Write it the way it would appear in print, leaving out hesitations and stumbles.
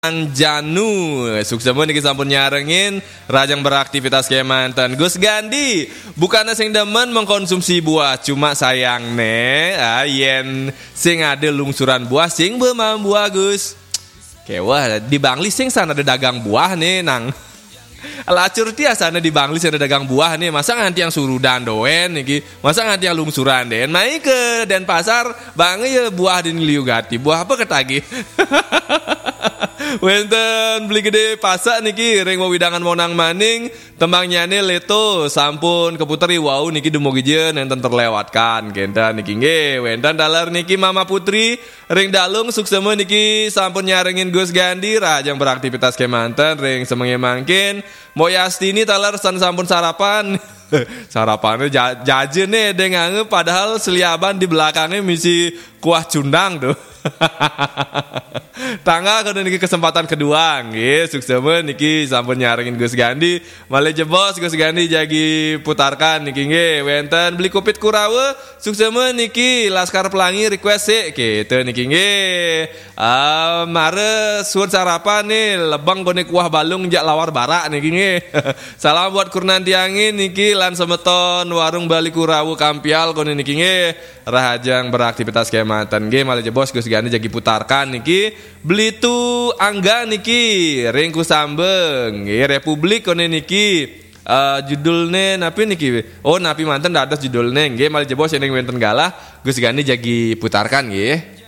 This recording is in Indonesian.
Janu sukses niki sampun nyarengin rajang beraktivitas kemanten Gus Gandi bukannya sing demen mengkonsumsi buah cuma sayang yen sing ada lungsuran buah sing bemam buah Gus kewah di Bangli sing sana ada dagang buah nih nang lacur tiasa di Bangli ada dagang buah nih masa nganti yang surudan doen niki masa nganti yang lungsuran den naik ke Denpasar bang ya buah di Liugati buah apa ketagi wenten beli gede pasak niki ring widangan monang maning tembang nyane leto sampun keputeri wow niki dumugi jeun enten terlewatkan kenta niki nggih wenten dalar niki Mama Putri ring dalung sukses niki sampun nyarengin Gus Gandi rajang beraktivitas kemanten ring semenge mangkin Moyastini talar sampun sarapan sarapannya jajan nih dengan padahal seliaban di belakangnya misi kuah cundang tuh tangga kalau niki kesempatan kedua nggih sukses niki sampun nyarengin Gus Gandi malih jebos Gus Gandi jagi putarkan niki nggih wenten beli kupit kurawe sukses niki Laskar Pelangi request sih gitu niki nggih mare suwun sarapan nih lebang gone kuah balung jak lawar barak niki nggih salam buat Kurnanti Angin niki lan semeton warung Bali Kurawu Kampial gone niki nggih rahajang beraktivitas kemanten nggih malih jebos Gus Gandi jagi putarkan niki beli tu angga niki ringku sambeng Republik kone niki judulnya napi niki napi manten dados judulnya nggih malih jebos ning wenten galah Gus Gandi jagi putarkan nggih